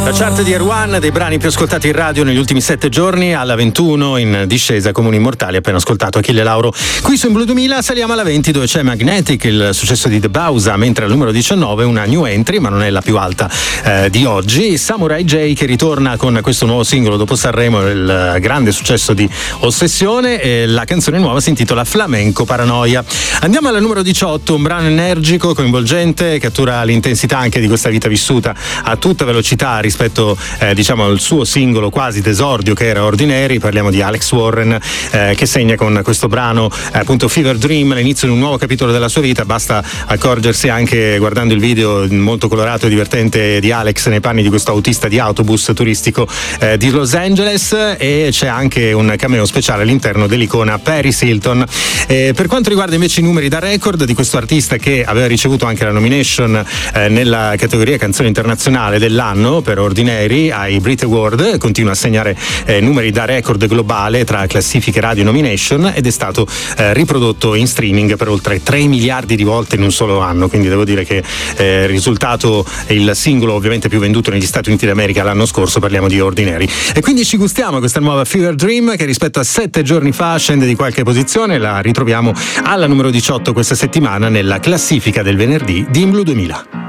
La chart di Erwan dei brani più ascoltati in radio negli ultimi 7 giorni, alla 21 in discesa Comuni Immortali, appena ascoltato Achille Lauro. Qui su In Blu 2000 saliamo alla 20 dove c'è Magnetic, il successo di The Bausa, mentre al numero 19 una new entry, ma non è la più alta di oggi, Samurai J, che ritorna con questo nuovo singolo dopo Sanremo, il grande successo di Ossessione. La canzone nuova si intitola Flamenco Paranoia. Andiamo alla numero 18, un brano energico, coinvolgente, cattura l'intensità anche di questa vita vissuta a tutta velocità rispetto diciamo al suo singolo quasi d'esordio che era Ordinary. Parliamo di Alex Warren, che segna con questo brano appunto Fever Dream l'inizio di un nuovo capitolo della sua vita. Basta accorgersi anche guardando il video molto colorato e divertente di Alex nei panni di questo autista di autobus turistico di Los Angeles, e c'è anche un cameo speciale all'interno dell'icona Paris Hilton. Per quanto riguarda invece i numeri da record di questo artista, che aveva ricevuto anche la nomination nella categoria canzone internazionale dell'anno per Ordinary ai Brit Award, continua a segnare numeri da record globale tra classifiche radio e nomination, ed è stato riprodotto in streaming per oltre 3 miliardi di volte in un solo anno. Quindi devo dire che il risultato è il singolo ovviamente più venduto negli Stati Uniti d'America l'anno scorso. Parliamo di Ordinary, e quindi ci gustiamo questa nuova Fever Dream, che rispetto a 7 giorni fa scende di qualche posizione. La ritroviamo alla numero 18 questa settimana nella classifica del venerdì di In Blu 2000.